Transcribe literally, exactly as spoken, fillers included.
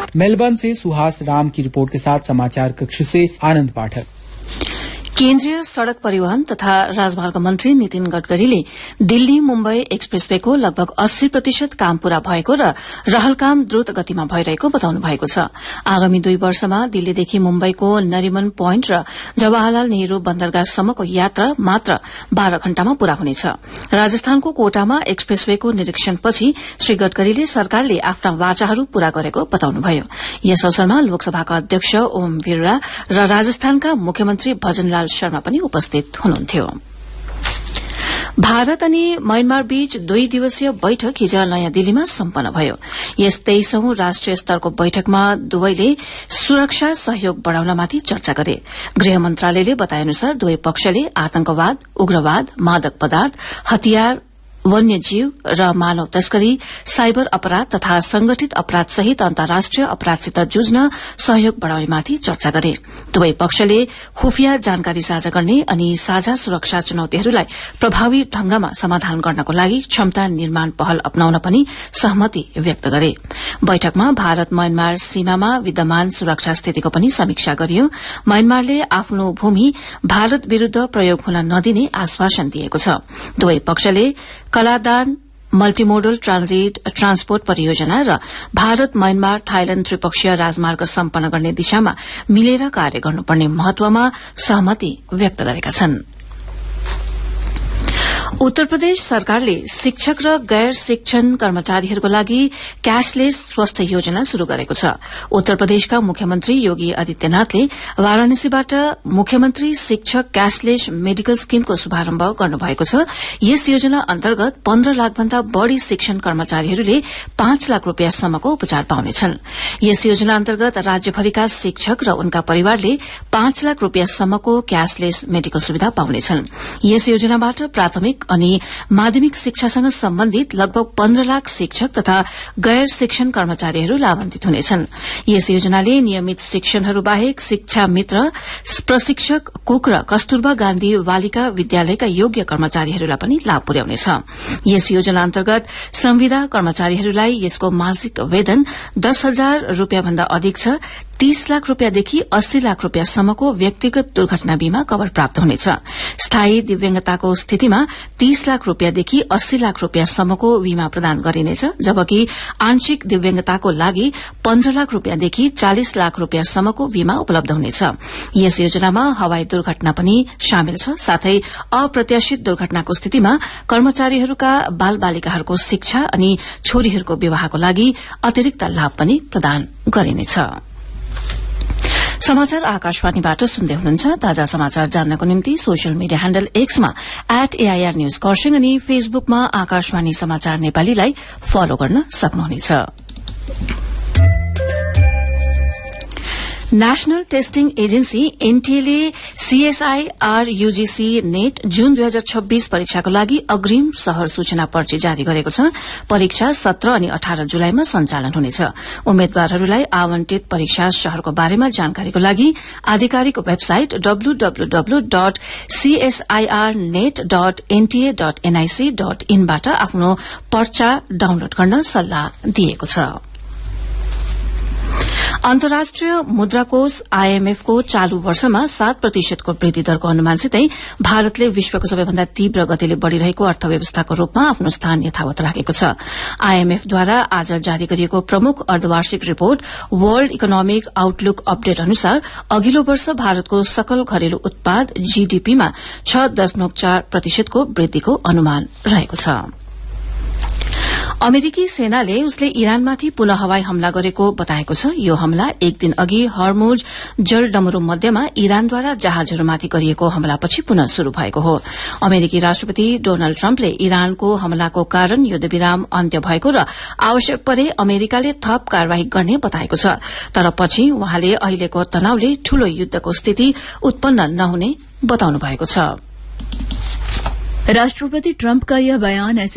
Melbourne से सुहास राम की report के साथ समाचार कक्ष से आनंद पाठक। केन्द्रीय सड़क परिवहन तथा राजमार्ग मन्त्री नितिन गडकरीले दिल्ली मुम्बई एक्सप्रेसवेको लगभग अस्सी प्रतिशत काम पूरा भएको र रहल काम द्रुत गतिमा भइरहेको बताउनु भएको छ। आगामी दुई वर्षमा दिल्लीदेखि मुम्बईको नरिमन पोइन्ट र जवाहरलाल नेहरू बन्दरगाहसम्मको यात्रा मात्र बाह्र घण्टामा पूरा हुनेछ। राजस्थानको कोटामा एक्सप्रेसवेको निरीक्षणपछि श्री गडकरीले सरकारले आफ्ना वाचाहरू पूरा गरेको बताउनुभयो। यस अवसरमा लोकसभाका अध्यक्ष ओम बिरला र राजस्थानका मुख्यमन्त्री भजनलाल शर्मा पनि उपस्थित हुनुहुन्थ्यो। भारत अनि म्यानमार बीच दुई दिवसीय बैठक हिज नयाँ दिल्लीमा सम्पन्न भयो। यस तेइसौं राष्ट्रिय स्तरको बैठकमा दुवैले सुरक्षा सहयोग बढ़ाउनमाथि चर्चा गरे। गृह मन्त्रालयले बताएअनुसार दुवै पक्षले आतंकवाद, उग्रवाद, मादक पदार्थ, हतियार, वन्यजीव र मानव तस्करी, साइबर अपराध तथा संगठित अपराध सहित अन्तर्राष्ट्रिय अपराधसित जुझ्न सहयोग बढ़ाउनेमाथि चर्चा गरे। दुवै पक्षले खुफिया जानकारी साझा गर्ने अनि साझा सुरक्षा चुनौतीहरूलाई प्रभावी ढंगमा समाधान गर्नको लागि क्षमता निर्माण पहल अपनाउन पनि सहमति व्यक्त गरे। बैठकमा भारत म्यानमार सीमामा विद्यमान सुरक्षा स्थितिको पनि समीक्षा गरियो। म्यानमारले आफ्नो भूमि भारत विरूद्ध प्रयोग हुन नदिने आश्वासन दिएको छ। दुवै पक्षले कलादान मल्टीमोडल ट्रान्जिट ट्रान्सपोर्ट परियोजना र भारत म्यानमार थाइल्याण्ड त्रिपक्षीय राजमार्ग सम्पन्न गर्ने दिशामा मिलेर कार्य गर्नुपर्ने महत्वमा सहमति व्यक्त गरेका छन्। उत्तर प्रदेश सरकारले शिक्षक र गैर शिक्षण कर्मचारीहरूको लागि क्याशलेस स्वास्थ्य योजना शुरू गरेको छ। उत्तर प्रदेशका मुख्यमन्त्री योगी आदित्यनाथले वाराणसीबाट मुख्यमन्त्री शिक्षक क्याशलेस मेडिकल स्कीमको शुभारम्भ गर्नुभएको छ। यस योजना अन्तर्गत पन्ध्र लाखभन्दा बढ़ी शिक्षण कर्मचारीहरूले पाँच लाख रूपियाँसम्मको उपचार पाउनेछन्। यस योजना अन्तर्गत राज्यभरिका शिक्षक र उनका परिवारले पाँच लाख रूपियाँसम्मको क्याशलेस मेडिकल सुविधा पाउनेछन्। यस योजनाबाट प्राथमिक अनि माध्यमिक शिक्षासँग सम्बन्धित लगभग पन्ध्र लाख शिक्षक तथा गैर शिक्षण कर्मचारीहरू लाभान्वित हुनेछन्। यस योजनाले नियमित शिक्षणहरू बाहेक शिक्षा मित्र, प्रशिक्षक, कुक र कस्तुरबा गान्धी बालिका विद्यालयका योग्य कर्मचारीहरूलाई पनि लाभ पुर्याउनेछ। यस योजना अन्तर्गत संविदा कर्मचारीहरूलाई यसको मासिक वेतन दस हजार रूपियाँ भन्दा अधिक छ। तीस लाख रूपियाँदेखि अस्सी लाख रूपियाँसम्मको व्यक्तिगत दुर्घटना बीमा कभर प्राप्त हुनेछ। स्थायी दिव्याङ्गताको स्थितिमा तीस लाख रूपियाँदेखि अस्सी लाख रूपियाँसम्मको बीमा प्रदान गरिनेछ, जबकि आंशिक दिव्याङ्गताको लागि पन्ध्र लाख रूपियाँदेखि चालिस लाख रूपियाँसम्मको बीमा उपलब्ध हुनेछ। यस योजनामा हवाई दुर्घटना पनि शामेल छ। साथै अप्रत्याशित दुर्घटनाको स्थितिमा कर्मचारीहरूका बाल बालिकाहरूको शिक्षा अनि छोरीहरूको विवाहको लागि अतिरिक्त लाभ पनि प्रदान गरिनेछ। समाचार आकाशवाणीबाट सुन्दै हुनुहुन्छ। ताजा समाचार जान्नको निम्ति social media handle एक्समा at AIR news Kurseong अनि फेसबुकमा आकाशवाणी समाचार नेपालीलाई फलो गर्न सक्नुहुनेछ। National testing agency एनटीएले CSIR UGC net जून दुई हजार छब्बीस परीक्षाको लागि अग्रिम शहर सूचना पर्ची जारी गरेको छ। परीक्षा सत्र अनि अठार जुलाईमा सञ्चालन हुनेछ। उम्मेद्वारहरूलाई आवन्टित परीक्षा शहरको बारेमा जानकारीको लागि आधिकारिक website W W W dot CSIR net dot NTA dot NIC dot इनबाट आफ्नो पर्चा डाउनलोड गर्न सल्लाह दिएको छ। अन्तर्राष्ट्रिय मुद्रा कोष आईएमएफ को चालू वर्षमा सात प्रतिशतको वृद्धि दरको अनुमानसितै भारतले विश्वको सबैभन्दा तीव्र गतिले बढ़िरहेको अर्थव्यवस्थाको रूपमा आफ्नो स्थान यथावत राखेको छ। आईएमएफद्वारा आज जारी गरिएको प्रमुख अर्धवार्षिक report world economic outlook update अनुसार अघिल्लो वर्ष भारतको सकल घरेलु उत्पाद जीडीपीमा छ दशमलव चार प्रतिशतको वृद्धिको अनुमान रहेको छ। अमेरिकी सेनाले उसले इरानमाथि पुनः हवाई हमला गरेको बताएको छ। यो हमला एक दिन अघि हर्मुज जलडमरू मध्यमा इरानद्वारा जहाजहरूमाथि गरिएको हमलापछि पुनः शुरू भएको हो। अमेरिकी राष्ट्रपति डोनाल्ड ट्रम्पले इरानको हमलाको कारण युद्धविराम अन्त्य भएको र आवश्यक परे अमेरिकाले थप कार्यवाही गर्ने बताएको छ। तर पछि उहाँले अहिलेको तनावले ठूलो युद्धको स्थिति उत्पन्न नहुने बताउनु भएको छ। राष्ट्रपति ट्रम्प का यह बयान ऐसे